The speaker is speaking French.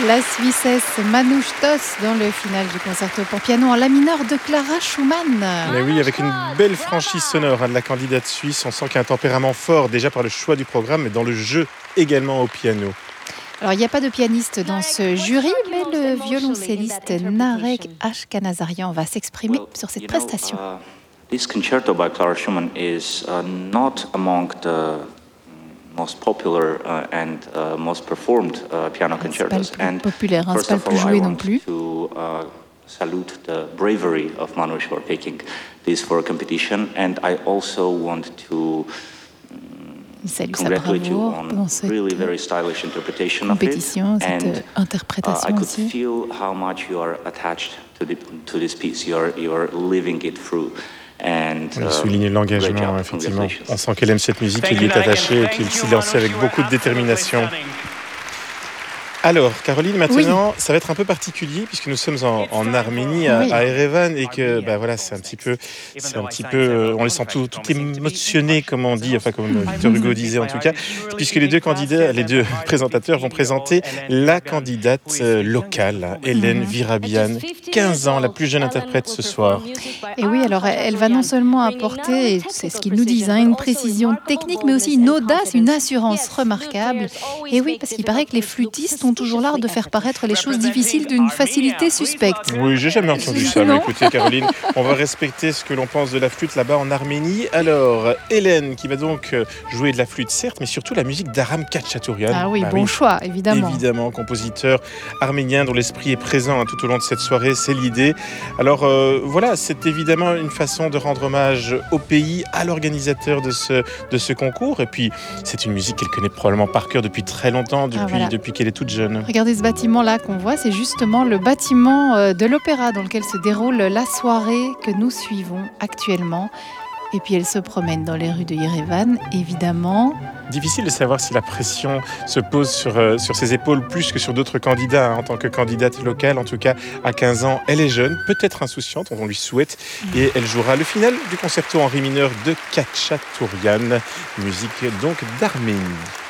La Suissesse Manouche Toss dans le final du concerto pour piano en la mineur de Clara Schumann. Mais oui, avec une belle franchise sonore de la candidate suisse, on sent qu'il y a un tempérament fort déjà par le choix du programme, mais dans le jeu également au piano. Alors, il n'y a pas de pianiste dans ce jury, mais le violoncelliste Narek Ashkanazarian va s'exprimer sur cette prestation. This concerto by Clara Schumann is not among the most popular and most performed piano concertos. C'est pas le plus populaire, c'est pas le plus joué non plus. To salute the bravery of Manouche for picking this for a competition, and I also want to Il salue sa bravoure dans cette compétition, cette interprétation I could aussi. feel how much you are attached to this piece. You are living it through. Il souligne l'engagement, effectivement. On sent qu'elle aime cette musique, qu'elle y est attachée et qu'il s'y lance avec beaucoup de détermination. Alors, Caroline, maintenant, ça va être un peu particulier puisque nous sommes en Arménie, à Erevan, et que, voilà, c'est un petit peu, on les sent tout émotionnés, comme on dit, enfin, comme Victor Hugo disait en tout cas, puisque les deux présentateurs vont présenter la candidate locale, Hélène Virabian, 15 ans, la plus jeune interprète ce soir. Et oui, alors elle va non seulement apporter, et c'est ce qu'ils nous disent, une précision technique, mais aussi une audace, une assurance remarquable. Et oui, parce qu'il paraît que les flûtistes ont toujours l'art de faire paraître les choses difficiles d'une facilité suspecte. Oui, j'ai jamais entendu ça, mais écoutez Caroline, on va respecter ce que l'on pense de la flûte là-bas en Arménie. Alors, Hélène qui va donc jouer de la flûte certes, mais surtout la musique d'Aram Khachaturian. Ah oui, choix, évidemment. Évidemment, compositeur arménien dont l'esprit est présent tout au long de cette soirée, c'est l'idée. Alors voilà, c'est évidemment une façon de rendre hommage au pays, à l'organisateur de ce concours, et puis c'est une musique qu'elle connaît probablement par cœur depuis très longtemps, depuis qu'elle est toute jeune. Regardez ce bâtiment-là qu'on voit, c'est justement le bâtiment de l'opéra dans lequel se déroule la soirée que nous suivons actuellement. Et puis elle se promène dans les rues de Yerevan, évidemment. Difficile de savoir si la pression se pose sur ses épaules plus que sur d'autres candidats. En tant que candidate locale, en tout cas à 15 ans, elle est jeune, peut-être insouciante, on lui souhaite. Et elle jouera le final du concerto en ré mineur de Khachaturian, musique donc d'Arménie.